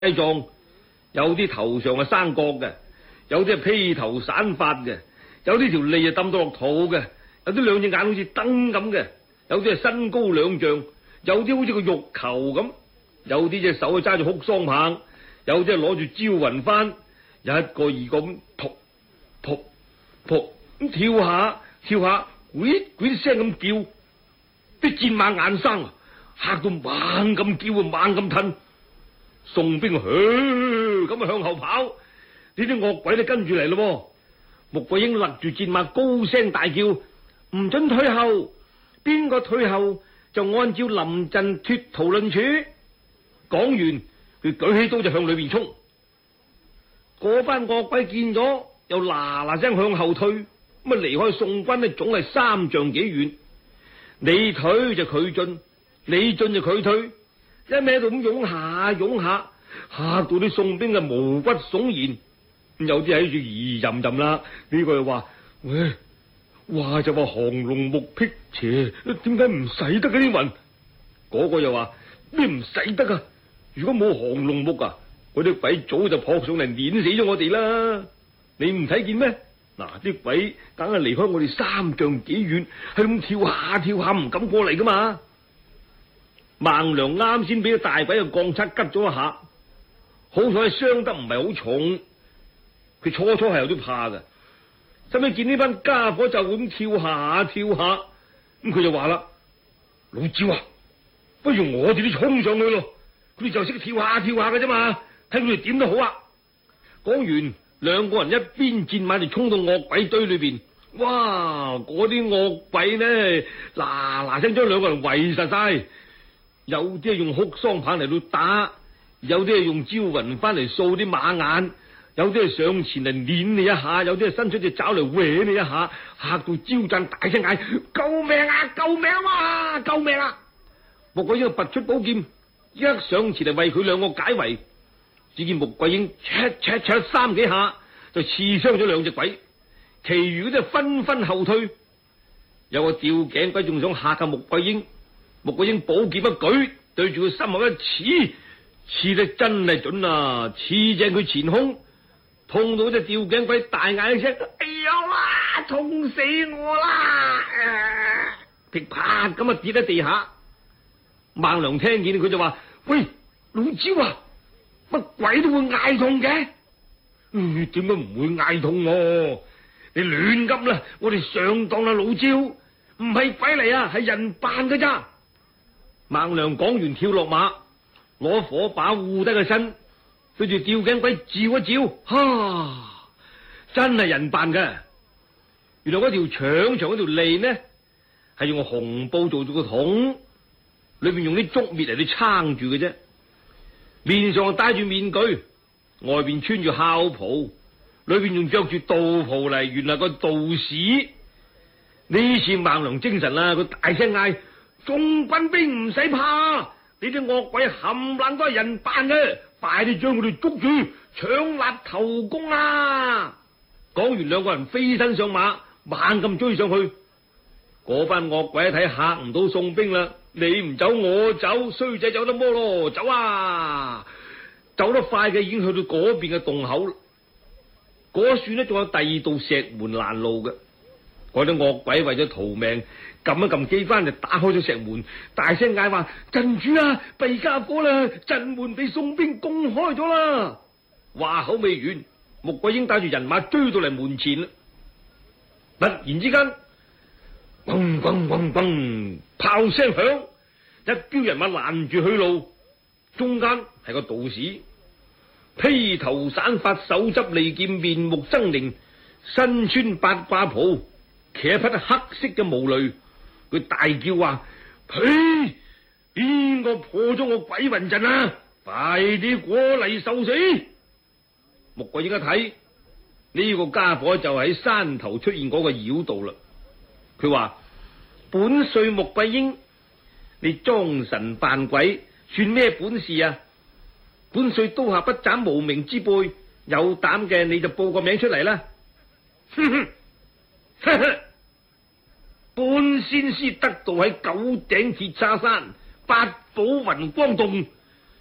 狀，有啲頭上係生角嘅，有啲係披頭散髮嘅，有啲條脷啊抌到落肚嘅，有啲兩隻眼好似燈咁嘅，有啲係身高2丈，有啲好似個肉球咁，有啲隻手啊揸住哭喪棒，有啲係攞住招魂幡，一個二個咁撲撲撲咁跳下跳下，嗰啲聲咁叫，啲戰馬眼生啊，嚇到猛咁叫啊，猛咁褪。宋兵咁向後跑，呢啲惡鬼都跟住嚟咯。穆桂英勒住戰馬，高聲大叫：唔准退後！邊個退後就按照臨陣脫逃論處。講完，佢舉起刀就向裏面衝。嗰班惡鬼見咗，又嗱嗱聲向後退，咁啊離開宋軍呢，總係3丈幾遠。你退就佢進，你進就佢退。一味喺度咁湧下湧下，嚇到啲宋兵啊毛骨悚然，有啲喺度疑吟吟啦。呢個又話：喂，話就話降龍木辟邪，點解唔使得嘅啲雲？嗰個又話：咩唔使得啊？如果冇降龍木啊，嗰啲鬼早就撲上嚟碾死咗我哋啦！你唔睇見咩？嗱，啲鬼梗係離開我哋3丈幾遠，係咁跳下跳下，唔敢過嚟噶嘛。孟良啱先俾個大鬼嘅鋼叉拮咗一下，好彩傷得唔係好重。佢初係有啲怕嘅，使咪見呢班家伙就咁跳下跳下，咁佢就話啦：老趙啊，不如我哋都衝上去咯，佢哋就識跳下跳下嘅啫嘛，睇佢哋點都好啊。講完，2個人一邊戰馬就衝到惡鬼堆裏邊。哇！嗰啲惡鬼呢，嗱嗱聲將2個人圍實晒。有啲係用哭喪棒嚟到打，有啲係用招魂幡嚟掃啲馬眼，有啲係上前嚟碾你一下，有啲係伸出隻爪嚟搲你一下，嚇到招讚大聲嗌：救命啊！救命啊！救命啊！穆桂英拔出寶劍，一上前嚟為佢2個解圍。只見穆桂英灼3幾下就刺傷咗2隻鬼，其餘嗰啲紛紛後退。有個吊頸鬼仲想嚇下穆桂英。穆桂英寶劍一舉，對住佢心口一刺，刺得真係準啊！刺正佢前胸，痛到隻吊頸鬼大嗌一聲：哎呀哇！痛死我啦！噼啪咁啊跌喺地下。孟良聽見佢就話：喂，老趙啊，乜鬼都會嗌痛嘅？點解唔會嗌痛我？你亂噏啦！我哋上當啦，老趙，唔係鬼嚟啊，係人扮㗎咋！孟良講完，跳落馬，攞火把護低個身，對住吊頸鬼照一照，哈！真係人扮嘅。原來嗰條長長嗰條脷呢，係用紅布做咗個桶，裏邊用啲竹篾嚟去撐住嘅啫。面上戴住面具，外邊穿住孝袍，裏邊仲着住道袍嚟，原來個道士。呢次孟良精神啦，佢大聲嗌：眾軍兵唔使怕，呢啲惡鬼冚唪唥都係人扮嘅，快啲將佢哋捉住，搶立頭功啊！講完，2個人飛身上馬，猛咁追上去。嗰班惡鬼一睇嚇唔到宋兵啦，你唔走我走，衰仔走得摩咯，走啊！走得快嘅已經去到嗰邊嘅洞口啦。嗰處呢仲有第2道石門攔路嘅。嗰啲惡鬼為咗逃命，撳一撳機關就打開咗石門，大聲嗌話：鎮主啊，弊家伙啦，鎮門俾宋兵攻開咗啦！話口未完，穆桂英帶住人馬追到嚟門前啦。突然之間，轟轟轟轟，炮聲響，一彪人馬攔住去路，中間係個道士，披頭散髮，手執利劍，面目猙獰，身穿八卦袍，騎一匹黑色嘅毛驢。佢大叫話：呸！邊個破咗我鬼魂陣啊？快啲過嚟受死！穆桂英一睇，呢個家伙就喺山頭出現嗰個妖道啦。佢話：本帥穆桂英，你裝神扮鬼算咩本事啊？本帥刀下不斬無名之輩，有膽嘅你就報個名出嚟啦！哼哼，呵呵，本仙師得道喺9頂鐵叉山，8寶雲光洞，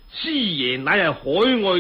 師爺乃係海外